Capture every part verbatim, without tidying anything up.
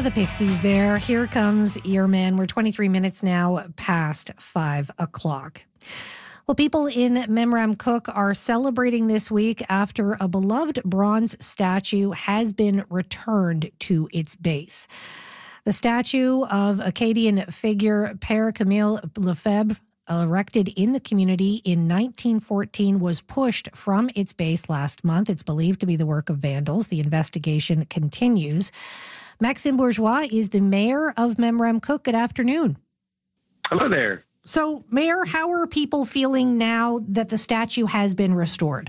the Pixies there. Here comes Earman. We're twenty-three minutes now past five o'clock. Well, people in Memramcook are celebrating this week after a beloved bronze statue has been returned to its base. The statue of Acadian figure Père Camille Lefebvre, erected in the community in nineteen fourteen, was pushed from its base last month. It's believed to be the work of vandals. The investigation continues. Maxime Bourgeois is the mayor of Memramcook. Good afternoon. Hello there. So, Mayor, how are people feeling now that the statue has been restored?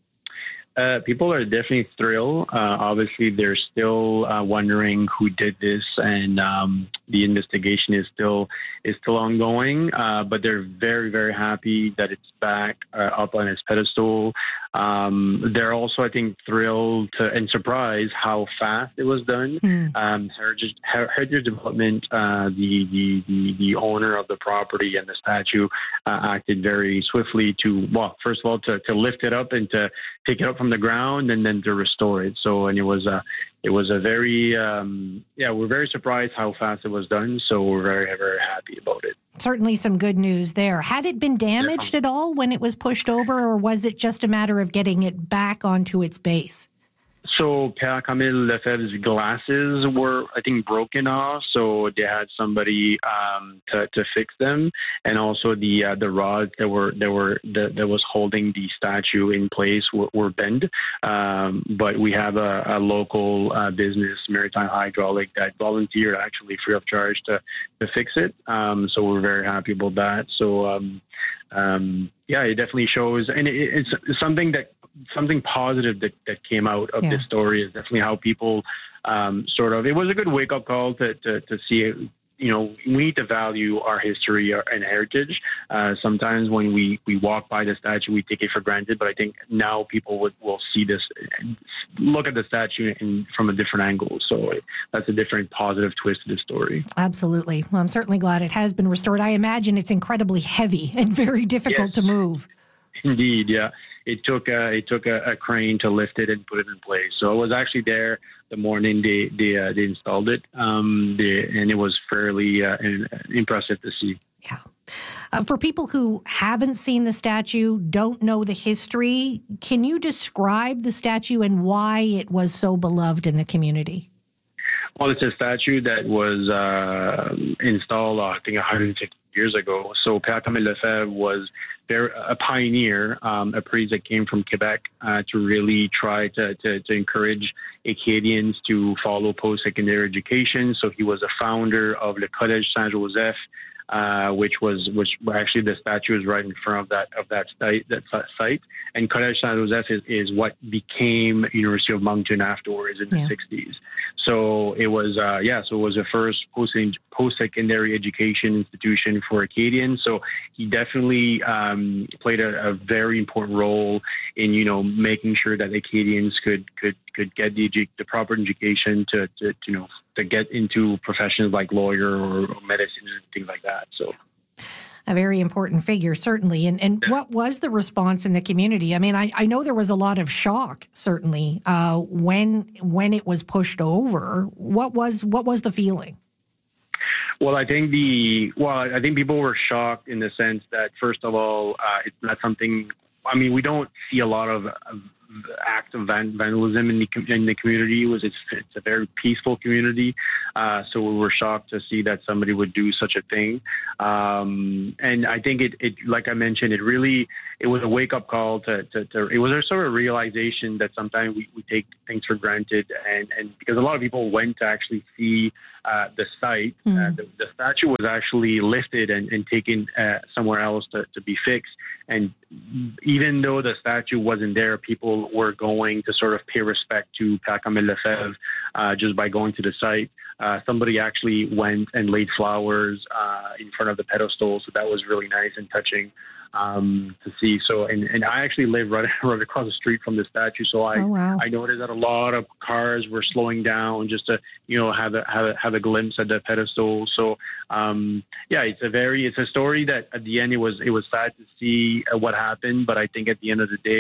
Uh, people are definitely thrilled. Uh, obviously, they're still uh, wondering who did this, and um, the investigation is still is still ongoing. Uh, but they're very, very happy that it's back uh, up on its pedestal. Um, they're also, I think, thrilled to, and surprised how fast it was done. Mm. Um, Heritage, Heritage Development, uh, the, the the the owner of the property and the statue, uh, acted very swiftly to, well, first of all, to, to lift it up and to take it up from the ground and then to restore it. So, and it was a, it was a very, um, yeah, we're very surprised how fast it was done. So we're very, very happy about it. Certainly some good news there. Had it been damaged yeah. at all when it was pushed over, or was it just a matter of getting it back onto its base? So Père Camille Lefebvre's glasses were, I think, broken off. So they had somebody um, to, to fix them, and also the uh, the rods that were that were that, that was holding the statue in place were, were bent. Um, but we have a, a local uh, business, Maritime Hydraulic, that volunteered actually free of charge to to fix it. Um, so we're very happy about that. So um, um, yeah, it definitely shows, and it, it's something that. Something positive that, that came out of yeah. this story is definitely how people um, sort of, it was a good wake up call to, to, to see it. You know, we need to value our history and heritage. Uh, sometimes when we, we walk by the statue, we take it for granted. But I think now people would, will see this, and look at the statue in, from a different angle. So that's a different positive twist to the story. Absolutely. Well, I'm certainly glad it has been restored. I imagine it's incredibly heavy and very difficult yes. to move. Indeed, yeah. It took a, it took a, a crane to lift it and put it in place. So I was actually there the morning they they, uh, they installed it, um, they, and it was fairly uh, impressive to see. Yeah. Uh, for people who haven't seen the statue, don't know the history, can you describe the statue and why it was so beloved in the community? Well, it's a statue that was uh, installed, uh, I think, one hundred fifty years ago. So Père Camille Lefebvre was a pioneer, um, a priest that came from Quebec uh, to really try to, to, to encourage Acadians to follow post-secondary education. So he was a founder of Le Collège Saint-Joseph, uh, which was which actually the statue is right in front of that of that site. That site. And Collège Saint-Joseph is, is what became University of Moncton afterwards in yeah. the sixties. So it was, uh, yeah, so it was the first post post-secondary education institution for Acadians. So he definitely um, played a, a very important role in, you know, making sure that Acadians could could could get the the proper education to, to, to you know to get into professions like lawyer or, or medicine and things like that. So. A very important figure, certainly. And and what was the response in the community? I mean, I, I know there was a lot of shock, certainly, uh, when when it was pushed over. What was what was the feeling? Well, I think the well, I think people were shocked in the sense that, first of all, uh, it's not something. I mean, we don't see a lot of. of acts of vandalism in the in the community. It was it's, it's a very peaceful community, uh, so we were shocked to see that somebody would do such a thing. Um, and I think it, it, like I mentioned, it really it was a wake up call to, to, to it was a sort of realization that sometimes we, we take things for granted, and, and because a lot of people went to actually see uh, the site, mm. uh, the, the statue was actually lifted and, and taken uh, somewhere else to, to be fixed. And even though the statue wasn't there, people were going to sort of pay respect to Père Camille Lefebvre uh, just by going to the site. Uh, somebody actually went and laid flowers uh, in front of the pedestal, so that was really nice and touching um, to see. So, and, and I actually live right, right across the street from the statue, so I oh, wow. I noticed that a lot of cars were slowing down just to you know have a have a, have a glimpse at the pedestal. So, um, yeah, it's a very it's a story that at the end it was it was sad to see uh, what happened, but I think at the end of the day,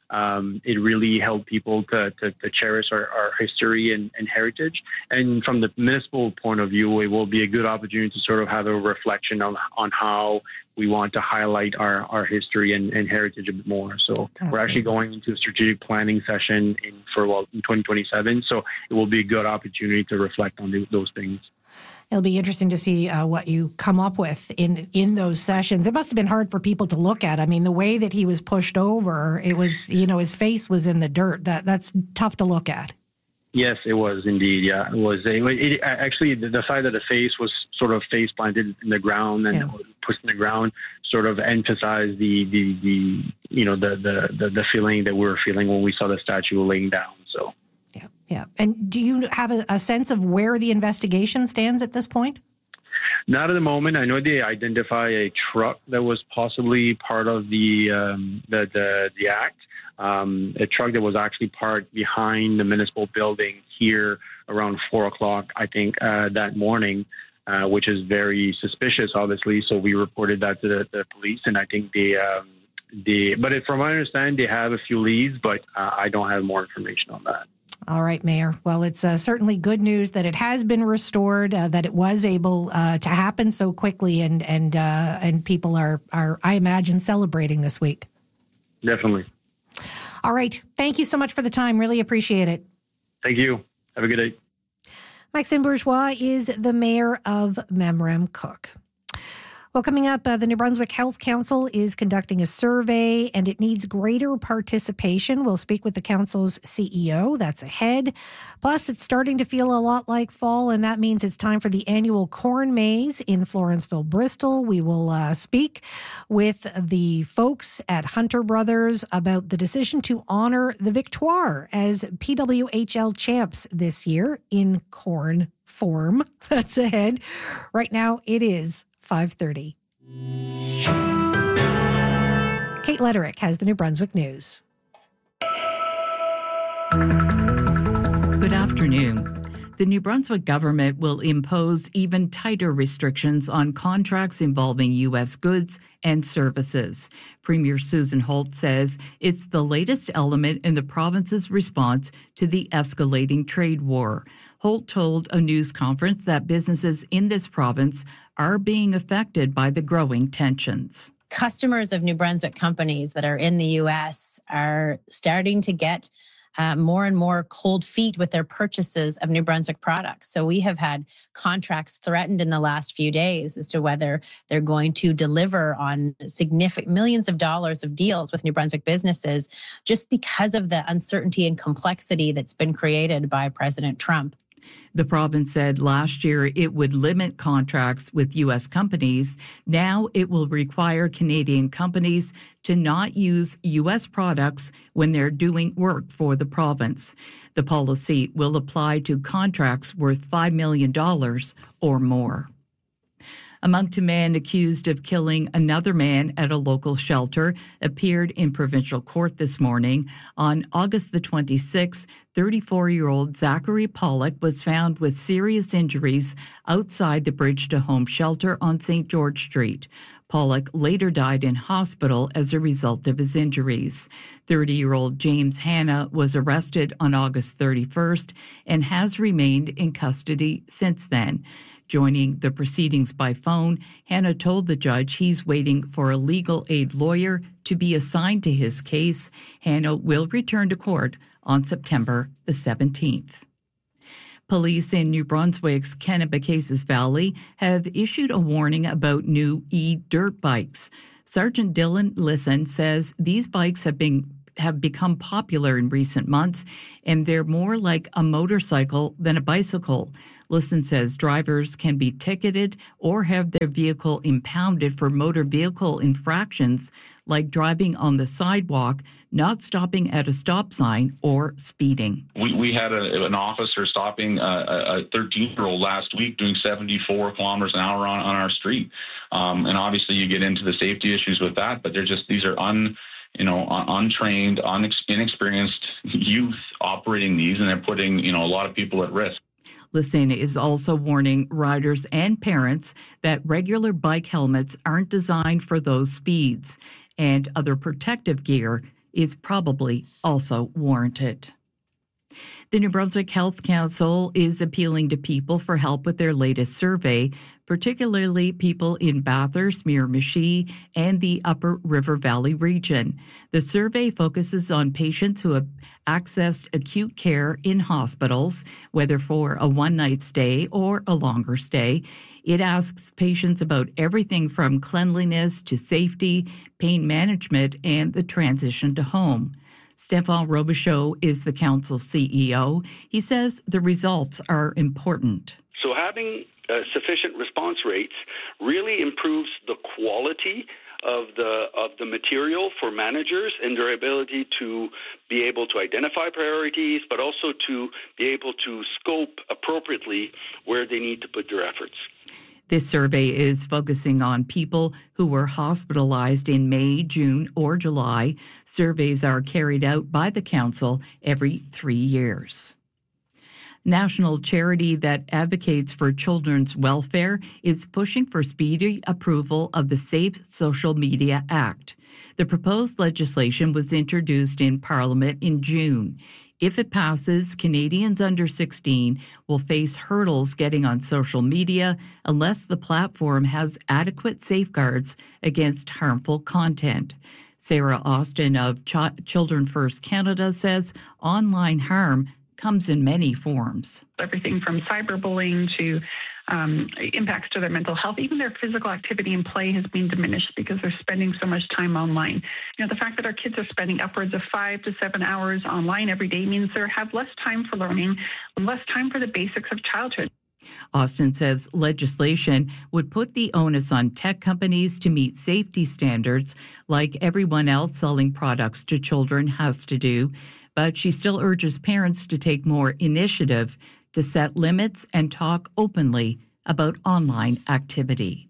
Um, it really helped people to, to, to cherish our, our history and, and heritage. And from the municipal point of view, it will be a good opportunity to sort of have a reflection on, on how we want to highlight our, our history and, and heritage a bit more. So Absolutely. We're actually going into a strategic planning session in for well in twenty twenty-seven. So it will be a good opportunity to reflect on the, those things. It'll be interesting to see uh, what you come up with in, in those sessions. It must have been hard for people to look at. I mean, the way that he was pushed over, it was, you know, his face was in the dirt. That That's tough to look at. Yes, it was indeed. Yeah, it was. It, it, actually, the, the side of the face was sort of face planted in the ground and yeah. pushed in the ground sort of emphasized the, the, the you know, the, the, the, the feeling that we were feeling when we saw the statue laying down. So. Yeah, yeah. And do you have a, a sense of where the investigation stands at this point? Not at the moment. I know they identify a truck that was possibly part of the um, the, the the act. Um, a truck that was actually parked behind the municipal building here around four o'clock, I think, uh, that morning, uh, which is very suspicious, obviously. So we reported that to the, the police, and I think they. Um, they but it, from what I understand, they have a few leads, but uh, I don't have more information on that. All right, Mayor. Well, it's uh, certainly good news that it has been restored, uh, that it was able uh, to happen so quickly, and and uh, and people are, are, I imagine, celebrating this week. Definitely. All right. Thank you so much for the time. Really appreciate it. Thank you. Have a good day. Maxime Bourgeois is the mayor of Memramcook. Well, coming up, uh, the New Brunswick Health Council is conducting a survey, and it needs greater participation. We'll speak with the council's C E O. That's ahead. Plus, it's starting to feel a lot like fall, and that means it's time for the annual Corn Maze in Florenceville, Bristol. We will uh, speak with the folks at Hunter Brothers about the decision to honor the Victoire as P W H L champs this year in corn form. That's ahead. Right now, it is five thirty. Kate Lederick has the New Brunswick News. Good afternoon. The New Brunswick government will impose even tighter restrictions on contracts involving U S goods and services. Premier Susan Holt says it's the latest element in the province's response to the escalating trade war. Holt told a news conference that businesses in this province are being affected by the growing tensions. Customers of New Brunswick companies that are in the U S are starting to get Uh, more and more cold feet with their purchases of New Brunswick products. So we have had contracts threatened in the last few days as to whether they're going to deliver on significant millions of dollars of deals with New Brunswick businesses just because of the uncertainty and complexity that's been created by President Trump. The province said last year it would limit contracts with U S companies. Now it will require Canadian companies to not use U S products when they're doing work for the province. The policy will apply to contracts worth five million dollars or more. A Moncton man accused of killing another man at a local shelter appeared in provincial court this morning. On August the twenty-sixth, thirty-four-year-old Zachary Pollock was found with serious injuries outside the Bridge to Home shelter on Saint George Street. Pollock later died in hospital as a result of his injuries. thirty-year-old James Hanna was arrested on August thirty-first and has remained in custody since then. Joining the proceedings by phone, Hanna told the judge he's waiting for a legal aid lawyer to be assigned to his case. Hanna will return to court on September the seventeenth. Police in New Brunswick's Kennebecasis Valley have issued a warning about new e-dirt bikes. Sergeant Dylan Lisson says these bikes have been have become popular in recent months, and they're more like a motorcycle than a bicycle. Lisson says drivers can be ticketed or have their vehicle impounded for motor vehicle infractions like driving on the sidewalk, not stopping at a stop sign, or speeding. We, we had a, an officer stopping a thirteen-year-old last week doing seventy-four kilometers an hour on, on our street. Um, and obviously you get into the safety issues with that, but they're just, these are un... you know, untrained, inexperienced youth operating these, and they're putting, you know, a lot of people at risk. Lisson is also warning riders and parents that regular bike helmets aren't designed for those speeds, and other protective gear is probably also warranted. The New Brunswick Health Council is appealing to people for help with their latest survey, particularly people in Bathurst, Miramichi, and the Upper River Valley region. The survey focuses on patients who have accessed acute care in hospitals, whether for a one-night stay or a longer stay. It asks patients about everything from cleanliness to safety, pain management, and the transition to home. Stéphane Robichaud is the council C E O. He says the results are important. So having uh, sufficient response rates really improves the quality of the of the material for managers and their ability to be able to identify priorities, but also to be able to scope appropriately where they need to put their efforts. This survey is focusing on people who were hospitalized in May, June, or July. Surveys are carried out by the council every three years. National charity that advocates for children's welfare is pushing for speedy approval of the Safe Social Media Act. The proposed legislation was introduced in Parliament in June. If it passes, Canadians under sixteen will face hurdles getting on social media unless the platform has adequate safeguards against harmful content. Sarah Austin of Ch- Children First Canada says online harm comes in many forms. Everything from cyberbullying to um, impacts to their mental health, even their physical activity and play has been diminished because they're spending so much time online. You know, the fact that our kids are spending upwards of five to seven hours online every day means they have less time for learning, less time for the basics of childhood. Austin says legislation would put the onus on tech companies to meet safety standards like everyone else selling products to children has to do, but she still urges parents to take more initiative to set limits and talk openly about online activity.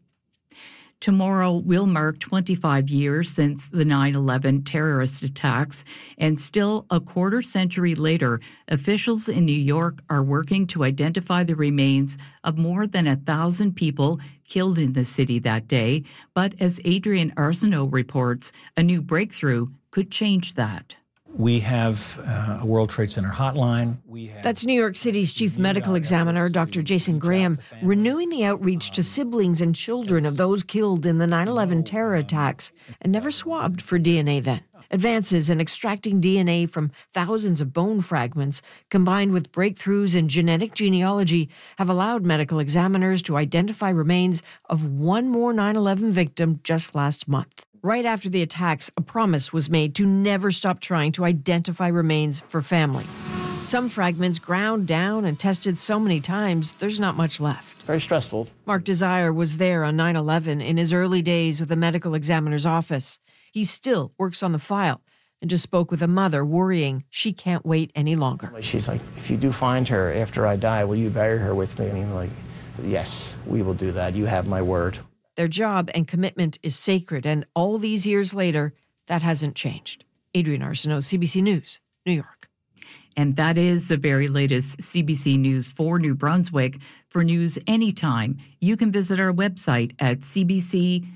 Tomorrow will mark twenty-five years since the nine eleven terrorist attacks, and still a quarter century later, officials in New York are working to identify the remains of more than a thousand people killed in the city that day. But as Adrian Arsenault reports, a new breakthrough could change that. We have uh, a World Trade Center hotline. We have That's New York City's chief medical examiner, Doctor Jason Graham, renewing the outreach to siblings and children of those killed in the nine eleven terror attacks and never swabbed for D N A then. Advances in extracting D N A from thousands of bone fragments, combined with breakthroughs in genetic genealogy, have allowed medical examiners to identify remains of one more nine eleven victim just last month. Right after the attacks, a promise was made to never stop trying to identify remains for family. Some fragments ground down and tested so many times, there's not much left. Very stressful. Mark Desire was there on nine eleven in his early days with the medical examiner's office. He still works on the file and just spoke with a mother worrying she can't wait any longer. She's like, if you do find her after I die, will you bury her with me? And I'm like, yes, we will do that. You have my word. Their job and commitment is sacred, and all these years later, that hasn't changed. Adrian Arsenault, C B C News, New York. And that is the very latest C B C News for New Brunswick. For news anytime, you can visit our website at cbc.ca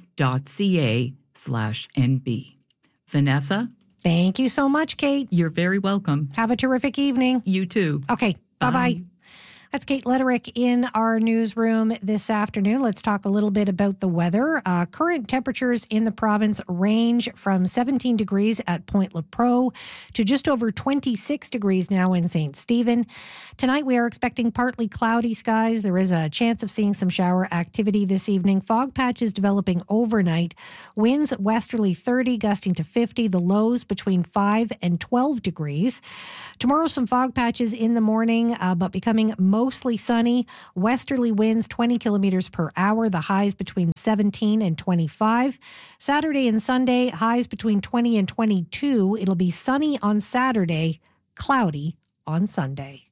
slash NB. Vanessa? Thank you so much, Kate. You're very welcome. Have a terrific evening. You too. Okay, bye-bye. Bye. That's Kate Lederick in our newsroom this afternoon. Let's talk a little bit about the weather. Uh, current temperatures in the province range from seventeen degrees at Point Lepreau to just over twenty-six degrees now in Saint Stephen. Tonight we are expecting partly cloudy skies. There is a chance of seeing some shower activity this evening. Fog patches developing overnight. Winds westerly thirty, gusting to fifty. The lows between five and twelve degrees. Tomorrow some fog patches in the morning, uh, but becoming mostly sunny. Westerly winds twenty kilometers per hour. The highs between seventeen and twenty-five. Saturday and Sunday, highs between twenty and twenty-two. It'll be sunny on Saturday, cloudy on Sunday.